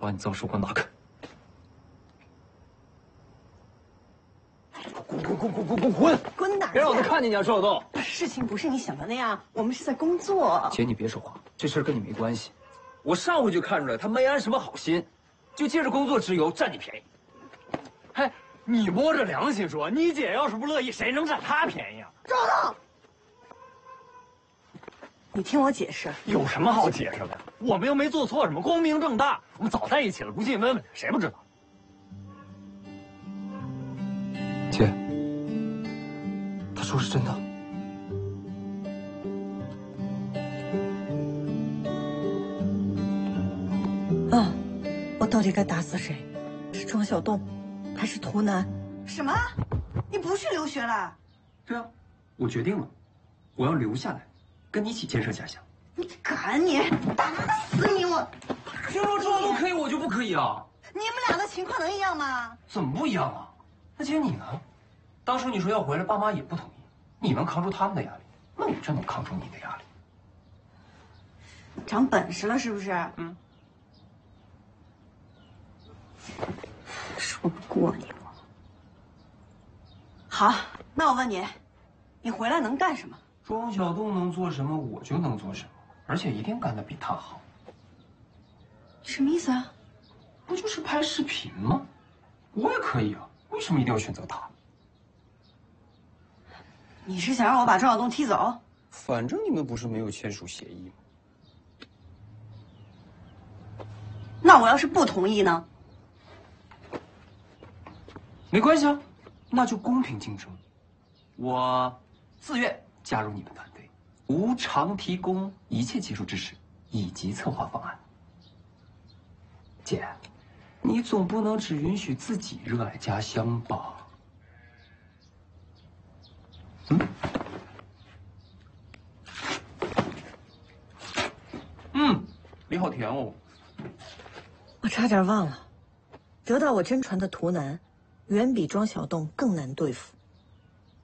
把你脏手给我拿开！滚！ 滚哪？ 别让我再看见你啊，周小豆！ 事情不是你想的那样，我们是在工作。 姐，你别说话，这事儿跟你没关系。我上回就看出来他没安什么好心，就借着工作之由占你便宜。 嘿，你摸着良心说，你姐要是不乐意，谁能占她便宜啊？ 周豆，你听我解释。 有什么好解释的？我们又没做错什么，光明正大，我们早在一起了，如今问问谁不知道？ 姐，他说是真的。 我到底该打死谁？是庄小栋，还是图南？什么？你不去留学了？ 对啊，我决定了，我要留下来，跟你一起建设家乡。 你敢你！打死你！我！ 凭什么周小豆可以，我就不可以啊？ 你们俩的情况能一样吗？ 怎么不一样啊？那姐你呢？当初你说要回来，爸妈也不同意，你能扛住他们的压力，那我就能扛住你的压力。 长本事了是不是？ 嗯。 说不过你我。好，那我问你，你回来能干什么？ 庄小栋能做什么，我就能做什么，而且一定干得比他好。 什么意思啊？ 不就是拍视频吗？我也可以啊，为什么一定要选择他？ 你是想让我把庄小栋踢走？ 反正你们不是没有签署协议吗？ 那我要是不同意呢？ 没关系啊，那就公平竞争。我自愿加入你们团队，无偿提供一切技术支持以及策划方案。姐，你总不能只允许自己热爱家乡吧？梨好甜哦。 我差点忘了，得到我真传的图南，远比庄小栋更难对付。